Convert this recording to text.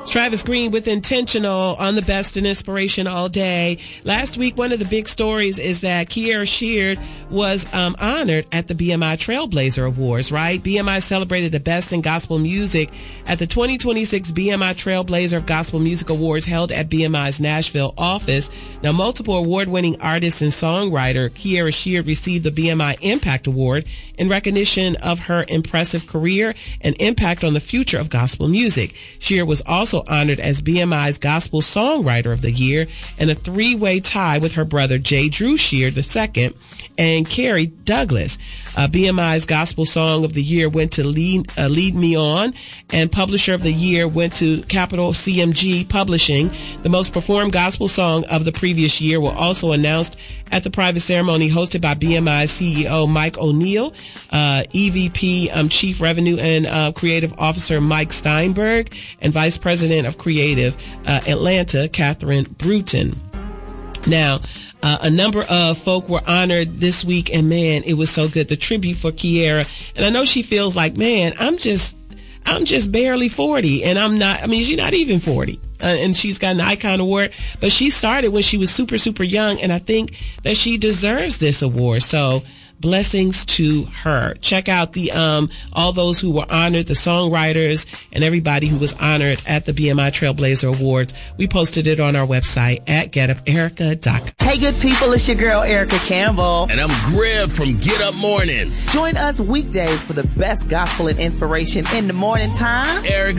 Travis Green with Intentional on the Best in Inspiration all day. Last week, one of the big stories is that Kierra Sheard was honored at the BMI Trailblazer Awards, right? BMI celebrated the best in gospel music at the 2026 BMI Trailblazer of Gospel Music Awards held at BMI's Nashville office. Now, multiple award-winning artist and songwriter Kierra Sheard received the BMI Impact Award in recognition of her impressive career and impact on the future of gospel music. Sheard was also honored as BMI's Gospel Songwriter of the Year in a three-way tie with her brother J. Drew Sheard II and Carrie Douglas. BMI's Gospel Song of the Year went to Lead Me On, and Publisher of the Year went to Capital CMG Publishing. The most performed gospel song of the previous year were also announced at the private ceremony hosted by BMI's CEO Mike O'Neill, EVP Chief Revenue and Creative Officer Mike Steinberg, and Vice President of Creative Atlanta Catherine Bruton. Now, a number of folk were honored this week, and man, it was so good. The tribute for Kierra, and I know she feels like, man, I'm just barely 40, and she's not even 40. And she's got an icon award, but she started when she was super, super young, and I think that she deserves this award. So blessings to her. Check out the all those who were honored, the songwriters and everybody who was honored at the BMI Trailblazer Awards. We posted it on our website at getuperica.com. Hey, good people, it's your girl Erica Campbell. And I'm Greg from Get Up Mornings. Join us weekdays for the best gospel and inspiration in the morning time. Erica